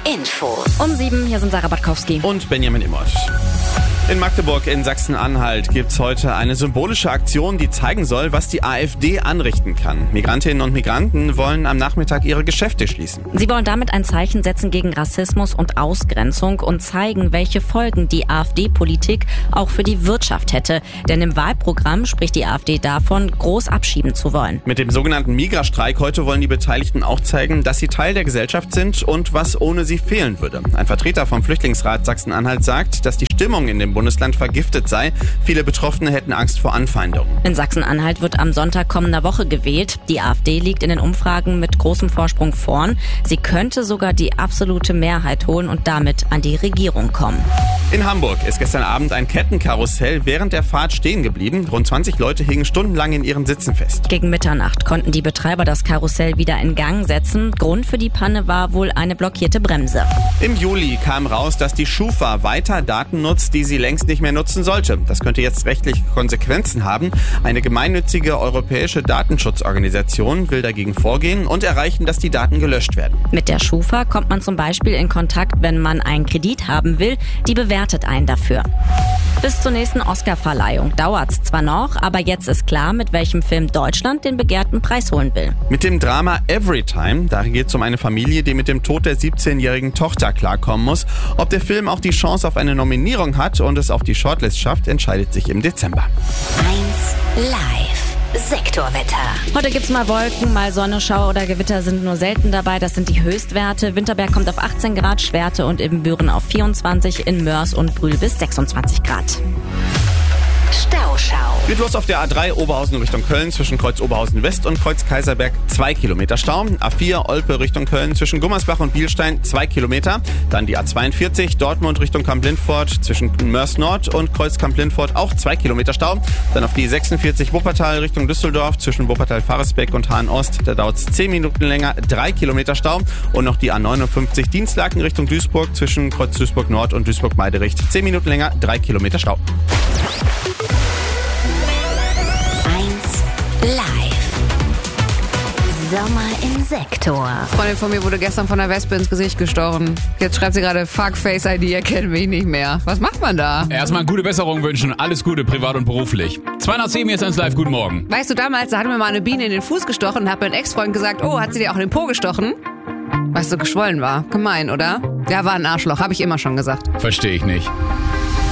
Infos. Um 7, hier sind Sarah Batkowski. Und Benjamin Immert. In Magdeburg in Sachsen-Anhalt gibt's heute eine symbolische Aktion, die zeigen soll, was die AfD anrichten kann. Migrantinnen und Migranten wollen am Nachmittag ihre Geschäfte schließen. Sie wollen damit ein Zeichen setzen gegen Rassismus und Ausgrenzung und zeigen, welche Folgen die AfD-Politik auch für die Wirtschaft hätte. Denn im Wahlprogramm spricht die AfD davon, groß abschieben zu wollen. Mit dem sogenannten Migrastreik heute wollen die Beteiligten auch zeigen, dass sie Teil der Gesellschaft sind und was ohne sie fehlen würde. Ein Vertreter vom Flüchtlingsrat Sachsen-Anhalt sagt, dass die Stimmung in dem Bundesland vergiftet sei. Viele Betroffene hätten Angst vor Anfeindungen. In Sachsen-Anhalt wird am Sonntag kommender Woche gewählt. Die AfD liegt in den Umfragen mit großem Vorsprung vorn. Sie könnte sogar die absolute Mehrheit holen und damit an die Regierung kommen. In Hamburg ist gestern Abend ein Kettenkarussell während der Fahrt stehen geblieben. Rund 20 Leute hingen stundenlang in ihren Sitzen fest. Gegen Mitternacht konnten die Betreiber das Karussell wieder in Gang setzen. Grund für die Panne war wohl eine blockierte Bremse. Im Juli kam raus, dass die Schufa weiter Daten nutzt, die sie längst nicht mehr nutzen sollte. Das könnte jetzt rechtliche Konsequenzen haben. Eine gemeinnützige europäische Datenschutzorganisation will dagegen vorgehen und erreichen, dass die Daten gelöscht werden. Mit der Schufa kommt man zum Beispiel in Kontakt, wenn man einen Kredit haben will. Die bewertet einen dafür. Bis zur nächsten Oscar-Verleihung dauert's zwar noch, aber jetzt ist klar, mit welchem Film Deutschland den begehrten Preis holen will. Mit dem Drama Everytime, da geht es um eine Familie, die mit dem Tod der 17-jährigen Tochter klarkommen muss. Ob der Film auch die Chance auf eine Nominierung hat und es auf die Shortlist schafft, entscheidet sich im Dezember. 1 Live. Sektorwetter. Heute gibt's mal Wolken, mal Sonne, Schauer oder Gewitter sind nur selten dabei. Das sind die Höchstwerte. Winterberg kommt auf 18 Grad, Schwerte und Ibbenbüren auf 24, in Mörs und Brühl bis 26 Grad. Stauschau. Geht los auf der A3 Oberhausen Richtung Köln zwischen Kreuz Oberhausen West und Kreuz Kaiserberg 2 Kilometer Stau. A4 Olpe Richtung Köln zwischen Gummersbach und Bielstein 2 Kilometer. Dann die A42 Dortmund Richtung Kamp-Lindfort zwischen Mörs Nord und Kreuz Kamp-Lindfort auch 2 Kilometer Stau. Dann auf die 46 Wuppertal Richtung Düsseldorf zwischen Wuppertal-Faresbeck und Hahn-Ost. Da dauert es 10 Minuten länger, 3 Kilometer Stau. Und noch die A59 Dienstlaken Richtung Duisburg zwischen Kreuz Duisburg Nord und Duisburg-Meidericht. 10 Minuten länger, 3 Kilometer Stau. Live. Sommer im Sektor. Eine Freundin von mir wurde gestern von der Wespe ins Gesicht gestochen. Jetzt schreibt sie gerade, fuck Face ID, ihr kennt mich nicht mehr. Was macht man da? Erstmal gute Besserung wünschen, alles Gute, privat und beruflich. 207 jetzt ins Live, guten Morgen. Weißt du, damals, da hat mir mal eine Biene in den Fuß gestochen und hat mein Ex-Freund gesagt, oh, hat sie dir auch in den Po gestochen? Weißt du, geschwollen war. Gemein, oder? Ja, war ein Arschloch, habe ich immer schon gesagt. Verstehe ich nicht.